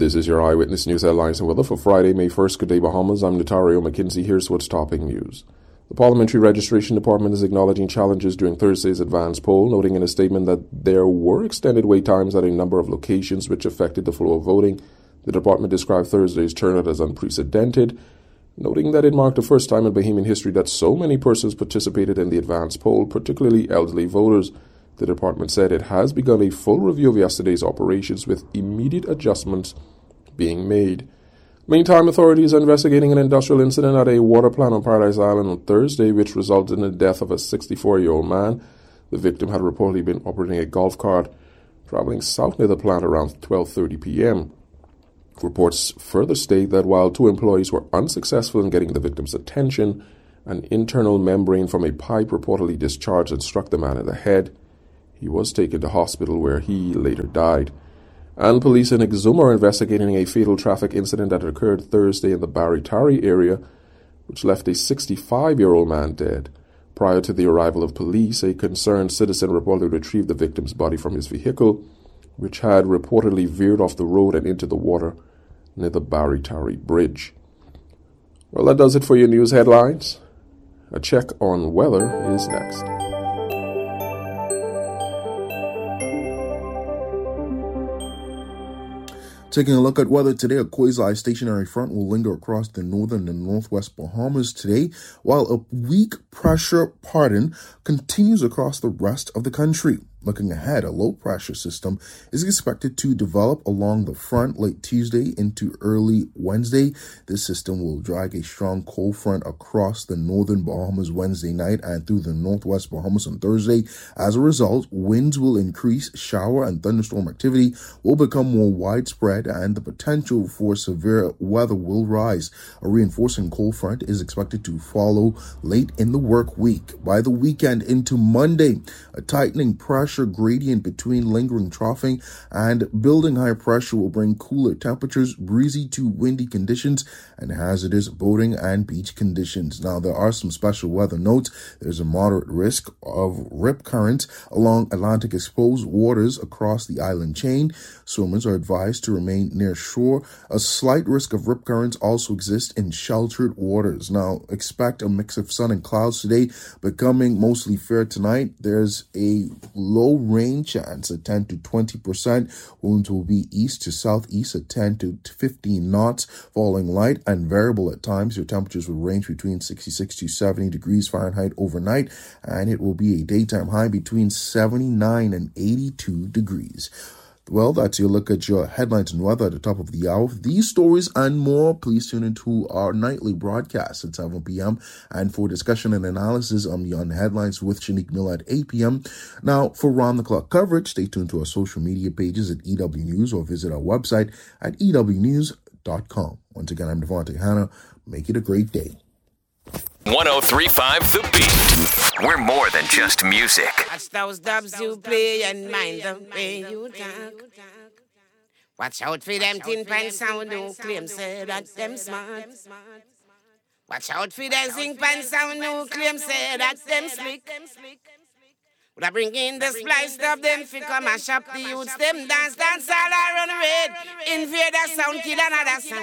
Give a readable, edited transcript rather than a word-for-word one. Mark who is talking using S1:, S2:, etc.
S1: This is your Eyewitness News headlines and weather for Friday, May 1st. Good day, Bahamas. I'm Notario McKinsey. Here's what's topping news. The Parliamentary Registration Department is acknowledging challenges during Thursday's advance poll, noting in a statement that there were extended wait times at a number of locations which affected the flow of voting. The department described Thursday's turnout as unprecedented, noting that it marked the first time in Bahamian history that so many persons participated in the advance poll, particularly elderly voters. The department said it has begun a full review of yesterday's operations with immediate adjustments being made. Meantime, authorities are investigating an industrial incident at a water plant on Paradise Island on Thursday, which resulted in the death of a 64-year-old man. The victim had reportedly been operating a golf cart traveling south near the plant around 12:30 p.m. Reports further state that while two employees were unsuccessful in getting the victim's attention, an internal membrane from a pipe reportedly discharged and struck the man in the head. He was taken to hospital where he later died. And police in Exuma are investigating a fatal traffic incident that occurred Thursday in the Barry-Tarry area, which left a 65-year-old man dead. Prior to the arrival of police, a concerned citizen reportedly retrieved the victim's body from his vehicle, which had reportedly veered off the road and into the water near the Barry-Tarry Bridge. Well, that does it for your news headlines. A check on weather is next.
S2: Taking a look at weather today, a quasi-stationary front will linger across the northern and northwest Bahamas today, while a weak pressure pattern continues across the rest of the country. Looking ahead, a low-pressure system is expected to develop along the front late Tuesday into early Wednesday. This system will drag a strong cold front across the northern Bahamas Wednesday night and through the northwest Bahamas on Thursday. As a result, winds will increase, shower and thunderstorm activity will become more widespread, and the potential for severe weather will rise. A reinforcing cold front is expected to follow late in the work week. By the weekend into Monday, a tightening pressure gradient between lingering troughing and building high pressure will bring cooler temperatures, breezy to windy conditions, and hazardous boating and beach conditions. Now, there are some special weather notes. There's a moderate risk of rip currents along Atlantic exposed waters across the island chain. Swimmers are advised to remain near shore. A slight risk of rip currents also exists in sheltered waters. Now, expect a mix of sun and clouds today, becoming mostly fair tonight. There's a low rain chance at 10 to 20%. Winds will be east to southeast at 10 to 15 knots, falling light and variable at times. Your temperatures will range between 66 to 70 degrees Fahrenheit overnight, and it will be a daytime high between 79 and 82 degrees. Well, that's your look at your headlines and weather at the top of the hour. For these stories and more, please tune into our nightly broadcast at 7 p.m. And for discussion and analysis on Beyond the Headlines with Shanique Miller at 8 p.m. Now, for round-the-clock coverage, stay tuned to our social media pages at EW News or visit our website at ewnews.com. Once again, I'm Devontae Hanna. Make it a great day.
S3: 103.5 The Beat. We're more than just music.
S4: Watch those dubs you play and mind the way you talk. Watch out for them tin pan sound who claim say that them smart. Watch out for them zinc pan sound who claim say that them slick. Would I bring in the splice of them fi come and shop the youths them dance all around the red. Invader sound kill another sound.